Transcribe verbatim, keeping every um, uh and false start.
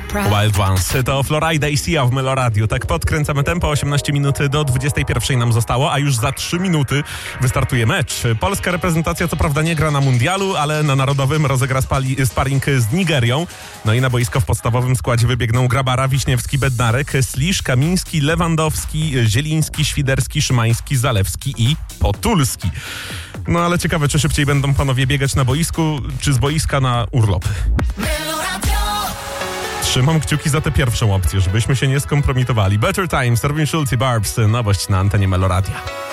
Wild Ones. To Florida i Sia w Meloradiu. Tak podkręcamy tempo. osiemnaście minut do dwudziestej pierwszej nam zostało, a już za trzy minuty wystartuje mecz. Polska reprezentacja co prawda nie gra na mundialu, ale na narodowym rozegra spali, sparring z Nigerią. No i na boisko w podstawowym składzie wybiegną Grabara, Wiśniewski, Bednarek, Slisz, Kamiński, Lewandowski, Zieliński, Świderski, Szymański, Zalewski i Potulski. No ale ciekawe, czy szybciej będą panowie biegać na boisku, czy z boiska na urlopy. Trzymam kciuki za tę pierwszą opcję, żebyśmy się nie skompromitowali. Better Times, Robin Schulz i Barbs, nowość na antenie Meloradia.